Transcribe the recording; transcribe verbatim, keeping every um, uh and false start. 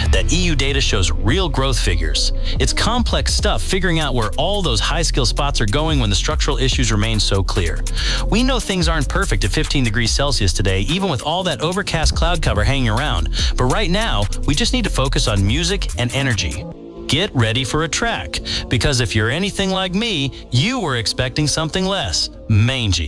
that E U data shows real growth figures. It's complex stuff figuring out where all those high-skill spots are going when the structural issues remain so clear. We know things aren't perfect at fifteen degrees Celsius today, even with all that overcast cloud cover hanging around. But right now, we just need to focus on music and energy. Get ready for a track, because if you're anything like me, you were expecting something less mangy.